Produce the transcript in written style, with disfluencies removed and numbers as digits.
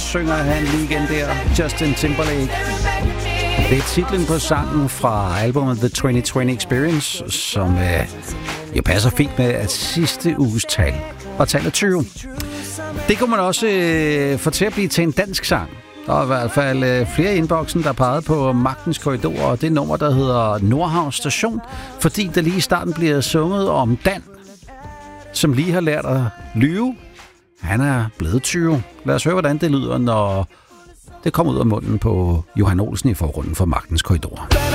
synger han lige igen der, Justin Timberlake. Det er titlen på sangen fra albumet The 2020 Experience, som jo passer fint med at sidste uges tal var tallet 20. Det kunne man også få til at blive til en dansk sang. Der er i hvert fald flere i inboxen, der pegede på Magtens Korridor, og det nummer, der hedder Nordhavn Station, fordi der lige i starten bliver sunget om Dan, som lige har lært at lyve. Han er blevet 20. Lad os høre, hvordan det lyder, når det kommer ud af munden på Johan Olsen i forgrunden for Magtens Korridor.